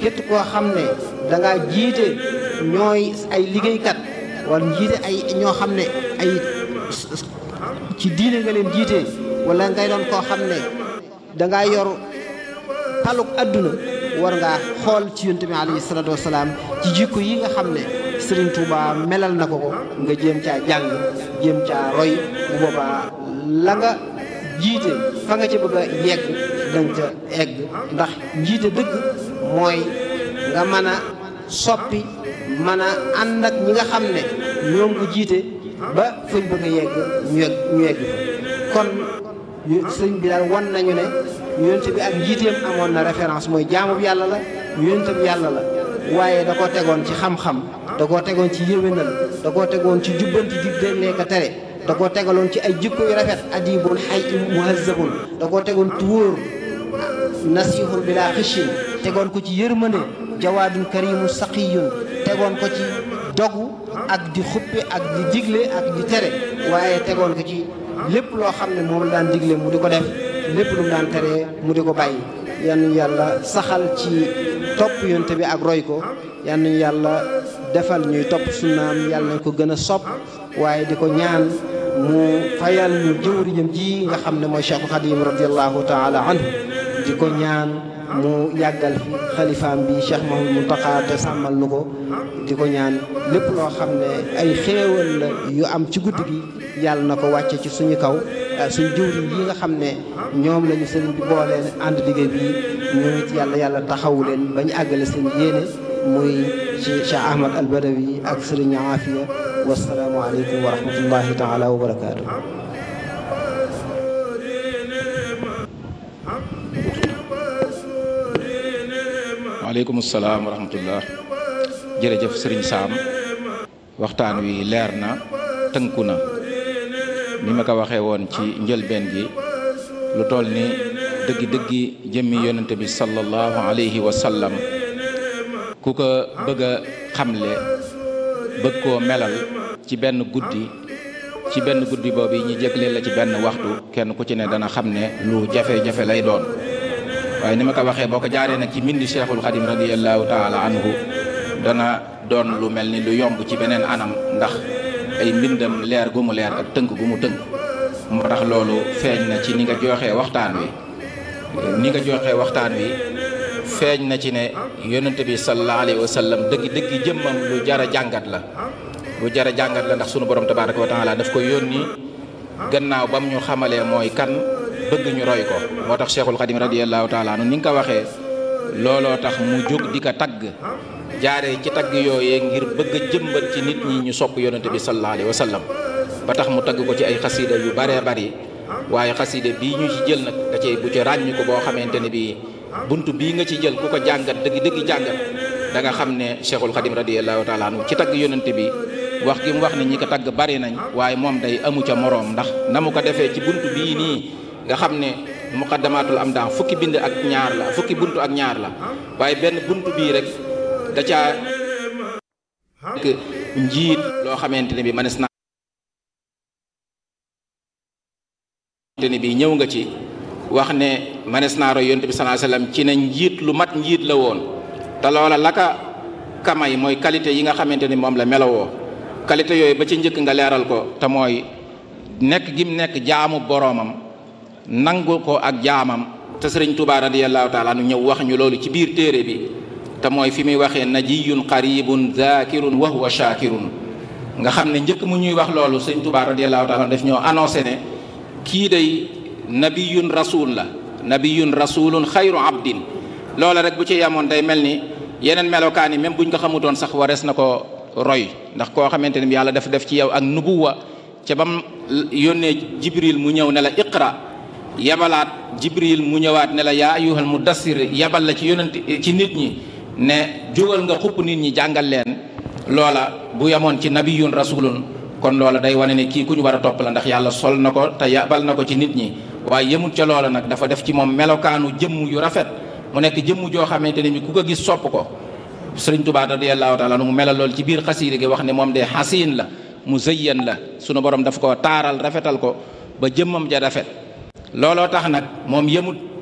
képp koo xam ne da ngaa jiite ñooy ay liggéeykat wala jiite ay ñoo xam ne ay ci diine nga leen jiite wala ngay doon koo xam ne da ngaa yor paluk adduna war ngaa xool ci yonent bi alayhi salaatu wasalaam ci jikko yi nga xam ne Serigne Touba melal na ko nga jéem caa jàng jéem caa roy bu boobaa la nga jiite fa nga ci bëgg a yegg danga ca egg ndax njiite dëgg mooy nga mën a soppi mën a ànd ak ñi nga xam ne ñoom ko jiite ba fañ bëgg a yegg ñu yegg kon sëñ bi daal wan nañu ne yonent bi ak njiiteem amoon na référence mooy jaamu bi yàlla la yonent bi yàlla la waaye da koo tegoon ci xam-xam da koo tegoon ci yéwénal da koo tegoon ci jubbanti dig ka tere da koo tegaloon ci ay jikko yu rafet adibun xay muhazzabun da koo tegoon ci wóor nasihun bila xishin tegoon ko ci yërmande jawaadun karimun saqiyun tegoon ko ci dogu ak di xuppe ak di digle ak di tere waaye tegoon ko ci lépp loo xam ne moom la daan digle mu di ko def lépp lu mu daan tere mu di ko bàyyi yal nañu yàlla saxal ci topp yonte bi ak roy ko yal nañu yàlla defal ñuy topp sunnaam yàlla nañ ko gën a sopp waaye di ko ñaan mu fayal ñu jëwriñam ji nga xam ne mooy Cheikh Khadim radiallahu taala anhu di ko ñaan mu yàggal fi xalifaam bi Cheikh Mouhamadou Mountakha te sàmmal nu ko di ko ñaan lépp loo xam ne ay xéewal la yu am ci guddi gi yàlla na ko wàcce ci suñu kaw suñu jëwriñ yi nga xam ne ñoom lañu sëriñ bi booleen ànd liggéey bi ñoom it yàlla taxawu leen ba ñu àggale seen yéene muy ci Cheikh Ahmad al Badawi ak sëriñ Aafiya wasalaamu aleykum wa rahmatullahi taala wa barakaatu. waaleykum salaam wa rahmatullah. jërëjëf sëriñ Saam waxtaan wi leer na tënku na ni ma ko waxee woon ci njëlbeen gi lu toll ni dëggi jëmmi yonente bi sallallahu alayhi wa sallam ku ko bëgg a xamle bëgg koo melal ci benn guddi boobu ñu jégleel la ci benn waxtu kenn ku ci ne dana xam ne lu jafe-jafe lay doon waaye ni ma ko waxee boo ko jaaree nag ci mbindi Cheikhul Khadim radiyallahu taala anhu dana doon lu mel ni lu yomb ci beneen anam ndax ay mbindam leer gu mu leer ak tënk gu mu tënk moo tax loolu feeñ na ci ni nga joxee waxtaan wi feeñ na ci ne yonente bi sallallahu alayhi wa sallam dëgg jëmmam lu jara jàngat la ndax sunu borom tabaraka wa taala daf ko yónni gannaaw bam ñu xamalee mooy kan bëgg ñu roy ko moo tax Cheikhul Khadim radiyallahu taala anu ni nga ko waxee looloo tax mu jóg di ko tagg jaaree ci tagg yooyee ngir bëgg a jëmbat ci nit ñi ñu sopp yonente bi sallallahu alayhi wa sallam ba tax mu tagg ko ci ay xasida yu baree bari waaye xasida bii ñu ci jël nag da cey bu ci ràññ ko boo xamante ne bii buntu bii nga ci jël ku ko jàngat dëgg jàngat da nga xam ne Cheikhul Khadim radiyallahu taala anhu ci tagg yonente bi wax gi mu wax ne ñi ko tagg bari nañ waaye moom day amu ca moroom ndax na mu ko defee ci buntu bii nii nga xam ne muqaddamatul am daa fukki buntu ak ñaar la waaye benn buntu bii rek da caa njiit loo xamante ne bi manes na te ne bi ñëw nga ci wax ne manes naa roy yonent bi sallallahu alayhi wasallam ci ne njiit lu mat njiit la woon te loola la ka kamay mooy qualité yi nga xamante ni moom la melowoo qualité yooyu ba ci njëkk nga leeral ko te mooy nekk gim nekk jaamu boroomam nangu ko ak jaamam te sëriñ Tuubaa radiyallahu taala anu ñëw wax ñu loolu ci biir téere bi te mooy fi muy waxee najiyun qaribun zakirun wa huwa shakirun nga xam ne njëkk mu ñuy wax loolu sëriñ Tuubaa radiyallahu taala daf ñoo annoncé ne kii day nabiyun rasulun xayru abdin loola rek bu ci yamoon day mel ni yeneen melokaan yi même buñ ko xamutoon sax warees na ko roy ndax koo xamante ne yàlla dafa def ci yow ak nubuwa ca bam yónnee jibril mu ñëw ne la iqra yabalaat jibril mu ñëwaat ne la yaa ayyuhal mudassir yabal la ci yonent ci nit ñi ne jógal nga xupp nit ñi jàngal leen loola bu yamoon ci nabiyun rasulun kon loola day wane ne kii ku ñu war a topp la ndax yàlla sol na ko te yabal na ko ci nit ñi waaye yemut ca loola nag dafa def ci moom melokaanu jëmm yu rafet mu nekk jëmm joo xamante ne bi ku ko gis sopp ko sëriñ Tuubaa radiyallahu taala mu melal lool ci biir xasiida gi wax ne moom de xasiin la muzayyan la sunu borom daf ko taaral rafetal ko ba jëmmam ja rafet looloo tax nag moom yemut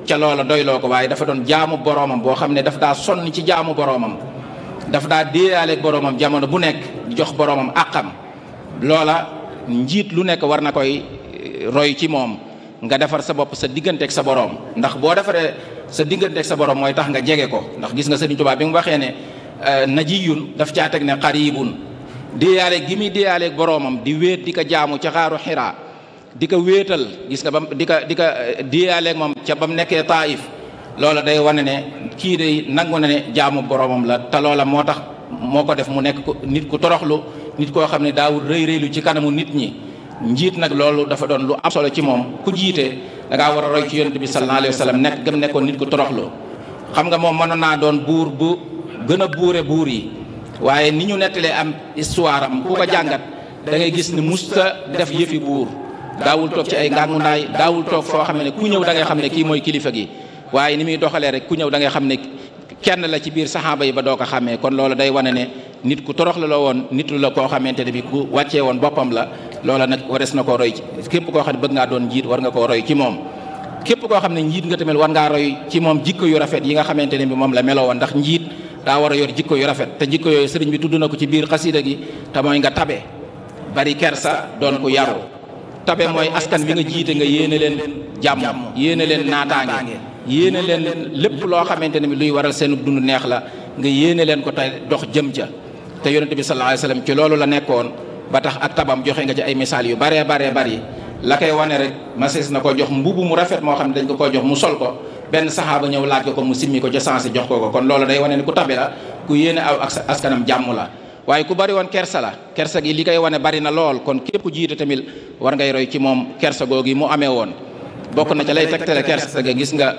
ca loola doyloo ko waaye dafa doon jaamu boroomam boo xam ne daf daa sonn ci jaamu boroomam daf daa déeyaaleeg boroomam jamono bu nekk jox boroomam àqam. loola njiit lu nekk war na koy roy ci moom nga defar sa bopp sa digganteeg sa boroom ndax boo defaree sa digganteeg sa boroom mooy tax nga jege ko ndax gis nga Sëriñ Tuubaa bi mu waxee ne najiyun daf caa teg ne qaribun déeyaaleeg gi muy déeyaaleeg boroomam di wéet di ko jaamu ca xaaru Xiraa di ko wéetal gis nga bam di ko déeyaaleeg moom ca ba mu nekkee Taayif loola day wane ne kii day nangu na ne jaamu boroomam la te loola moo tax moo ko def mu nekk nit ku toroxlu nit koo xam ne daawul rëy rëylu ci kanamu nit ñi. njiit nag loolu dafa doon lu am solo ci moom ku jiite da ngaa war a roy ci yonent bi sallallahu alayhi wa sallam nekk gëm nekkoon nit ku toroxlu xam nga moom mënoon naa doon buur bu gën a buure buur yi waaye ni ñu nettalee am histoire am ku ko jàngat da ngay gis ni musta def yëfi buur daawul toog ci ay ngàngunaay daawul toog foo xam ne ku ñëw da ngay xam ne kii mooy kilifa gi waaye ni muy doxalee rek ku ñëw da ngay xam ne kenn la ci biir saxaaba yi ba doo ko xàmmee kon loolu day wane ne nit ku toroxlu la woon nit la koo xamante ne bi ku wàccee woon boppam la loola nag wares na koo roy ci képp koo xam ne bëgg ngaa doon njiit war nga koo roy ci moom képp koo xam ne njiit nga tamit war ngaa roy ci moom jikko yu rafet yi nga xamante ne bi moom la meloo woon ndax njiit daa war a yor jikko yu rafet te jikko yooyu sëriñ bi tudd na ko ci biir xasida gi te mooy nga tabe bari kersa doon ku yaru tabe mooy askan bi nga jiite nga yéene leen jàmm yéene leen naataange yéene leen lépp loo xamante ne bi luy waral seen dund neex la nga yéene leen ko te dox jëm ca te yonent bi sallallahu alayhi wasallam ci loolu la nekkoon ba tax ak tabam joxe nga ci ay misaal yu baree bari la koy wane rek masees na ko jox mbubu mu rafet moo xam ne dañ ko jox mu sol ko benn saxaaba ñëw laaj ko mu simmi ko ca sensé jox ko kon loolu day wane ne ku tabe la ku yéene aw ak askanam jàmm la waaye ku bari woon kersa la kersa gi li koy wane bari na lool kon képp ku jiite tamit war ngay roy ci moom kersa googi mu amee woon bokk na ca lay tegtale kersa ga gis nga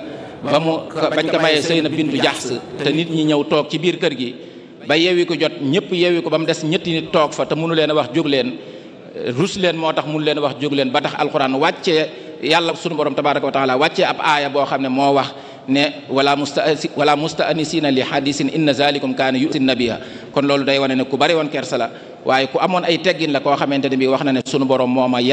bañ ko mayee Seyna bintu Jaxs te nit ñi ñëw toog ci biir kër gi ba yeewi ko jot ñëpp yeewi ko ba mu des ñetti nit toog fa te mënu leen a wax jóg leen rus leen moo tax mënu leen a wax jóg leen ba tax alxuraan wàccee yàlla sunu borom tabaraka wa taala wàccee ab aaya boo xam ne moo wax ne wala musta'anisina li hadisin inna zalikum kaana yu'ti nabiya kon loolu day wane ne ku bari woon kersa la waaye ku amoon ay teggin la koo xamante ne bi wax na ne sunu borom moo ma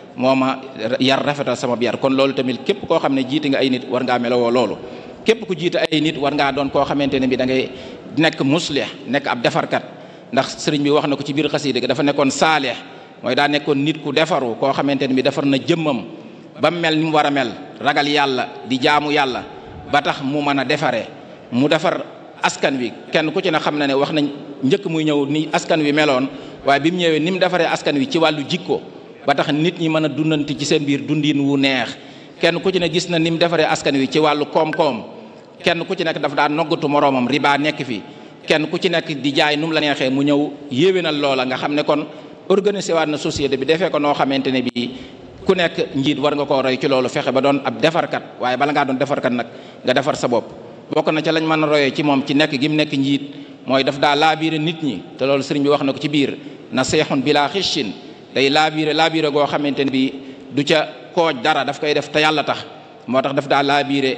yar rafetal sama yar kon loolu tamit képp koo xam ne jiite nga ay nit war ngaa melowoo loolu képp ku jiite ay nit war ngaa doon koo xamante ne bi da ngay nekk muslih nekk ab defarkat ndax sëriñ bi wax na ko ci biir xasida gi dafa nekkoon saalih mooy daa nekkoon nit ku defaru koo xamante ne bi defar na jëmmam ba mel ni mu war a mel ragal yàlla di jaamu yàlla ba tax mu mën a defaree mu defar askan wi kenn ku ci ne xam na ne wax nañ njëkk muy ñëw ni askan wi meloon waaye bi mu ñëwee ni mu defaree askan wi ci wàllu jikko ba tax nit ñi mën a dundanti ci seen biir dundin wu neex kenn ku ci ne gis na ni mu defaree askan wi ci wàllu koom-koom kenn ku ci nekk daf daa noggatu moroomam riba nekk fi kenn ku ci nekk di jaay nu mu la neexee mu ñëw yéwénal loola nga xam ne kon organisé waat na société bi defee ko noo xamante ne bii ku nekk njiit war nga koo roy ci loolu fexe ba doon ab defarkat waaye bala ngaa doon defarkat nag nga defar sa bopp bokk na ca lañ mën a royee ci moom ci nekk gi mu nekk njiit mooy daf daa laabiire nit ñi te loolu sëriñ bi wax na ko ci biir na seexun bilaa xishin day laabiire goo xamante ne bii du ca kooj dara daf koy def te yàlla tax moo tax daf daa laabiire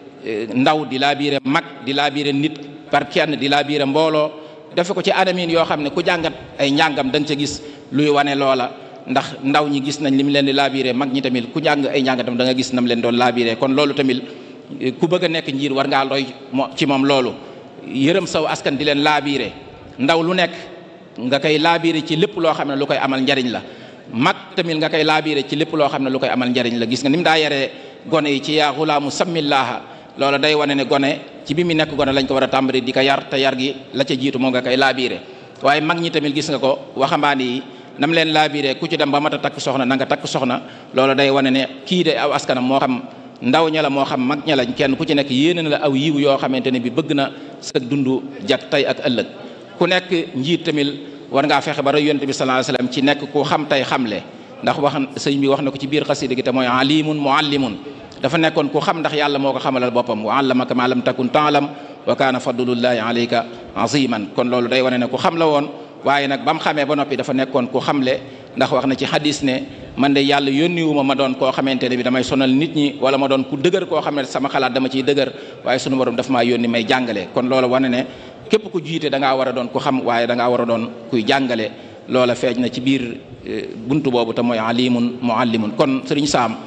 ndaw di laabiire mag di laabiire nit par kenn di laabiire mbooloo defe ko ci anamin yoo xam ne ku jàngat ay njàngam da nga ca gis luy wane loola ndax ndaw ñi gis nañ li mu leen di laabiré mag ñi tamit ku jàng ay njàngatam da nga gis nam leen doon laabiré kon loolu tamit ku bëgg a nekk njiit war ngaa roy ci moom loolu yërëm saw askan di leen laabiré ndaw lu nekk nga koy laabiré ci lépp loo xam ne lu koy amal njariñ la mag tamit nga koy laabiré ci lépp loo xam ne lu koy amal njariñ la gis nga ni mu daa yaree gone yi ci yaa xulaamu sammillaaha loolu day wane ne gone ci bi mu nekk gone lañ ko war a tàmbali di ko yar te yar gi la ca jiitu moo nga koy laabiré waaye mag ñi tamit gis nga ko waxambaane yi nam leen laabiré ku ci dem ba mat a takk soxna na nga takk soxna loolu day wane ne kii de aw askanam moo xam ndaw ña la moo xam mag ña lañ kenn ku ci nekk yéene na la aw yiw yoo xamante ne bi bëgg na sa dundu jag tey ak ëllëg ku nekk njiit tamit war ngaa fexe ba roy yonent bi sallallahu alayhi wasallam ci nekk ku xam tey xamle ndax sëñ bi wax na ko ci biir xasida gi te mooy alimun muallimun dafa nekkoon ku xam ndax yàlla moo ko xamalal boppam wa allamaka ma lam takun ta'lam wa kaana fadlullahi alayka aziman kon loolu day wane ne ku xam la woon waaye nag ba mu xamee ba noppi dafa nekkoon ku xamle ndax wax na ci hadis ne man de yàlla yónniwuma ma doon koo xamante ne bi damay sonal nit ñi wala ma doon ku dëgër koo xam ne sama xalaat dama ciy dëgër waaye sunu borom daf maa yónni may jàngale kon loolu wane ne képp ku jiite da ngaa war a doon ku xam waaye da ngaa war a doon kuy jàngale loola feeñ na ci biir buntu boobu te mooy alimun muallimun kon sëriñ Saam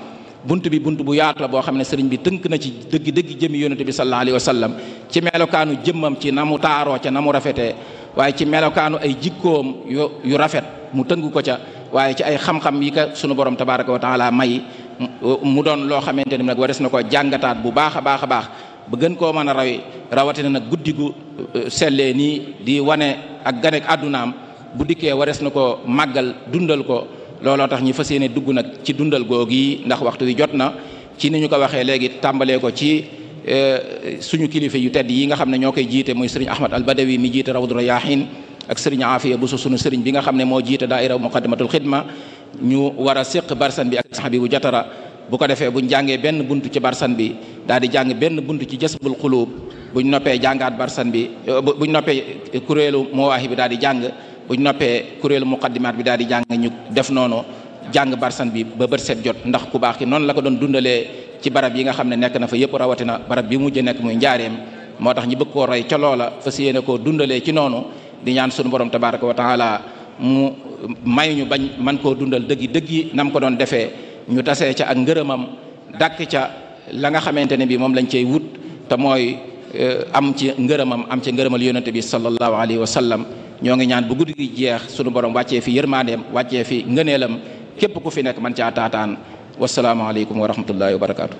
bunt bi bunt bu yaatu la boo xam ne sëriñ bi tënk na ci dëgg jëmi yonente bi sallallahu alayhi wa sallam ci melokaanu jëmmam ci na mu taaroo ca na mu rafetee waaye ci melokaanu ay jikkoom yu rafet mu tënk ko ca waaye ci ay xam-xam yi ka sunu borom tabaraka wa taala may mu doon loo xamante ni nag wares na ko jàngataat bu baax a baax a baax ba gën koo mën a rawatina nag guddi gu sellee nii di wane ak ganek àddunaam bu dikkee wares na ko màggal dundal ko looloo tax ñi fas yéene dugg nag ci dundal googu yi ndax waxtu wi jot na ci ni ñu ko waxee léegi tàmbalee ko ci suñu kilifa yu tedd yi nga xam ne ñoo koy jiite muy sëriñ Ahmad al Badawi mi jiite Rawdu Rayaahin ak sëriñ Afiya bu sunu sëriñ bi nga xam ne moo jiite daaira Muqaddamatul Xidma ñu war a séq barsan bi ak Habibu Jatara bu ko defee buñ jàngee benn buntu ci barsan bi daal di jàng benn buntu ci Jasbul Xuluub buñ noppee jàngaat barsan bi buñ noppee kuréelu Mawaahi bi daal di jàng buñ noppee kuréelu muqaddimaat bi daal di jàng ñu def noonu jàng barsan bi ba bët set jot ndax ku baax ki noonu la ko doon dundalee ci barab yi nga xam ne nekk na fa yëpp rawatina barab bi mujj nekk muy njaareem moo tax ñi bëgg koo roy ca loola fas yéene koo dundalee ci noonu di ñaan sunu borom tabaraka wa taala mu may ñu bañ man koo dundal dëggi nam ko doon defee ñu tasee ca ak ngërëmam dàkk ca la nga xamante ne bi moom lañ cey wut te mooy am ci ngërëmam am ci ngërëmal yonente bi sallallahu alayhi wa sallam ñoo ngi ñaan bu guddi gi jeex sunu borom wàccee fi yërmandeem wàccee fi ngëneelam képp ku fi nekk man caa taataan wasalaamaaleykum wa rahmatullahi wa barakaatu.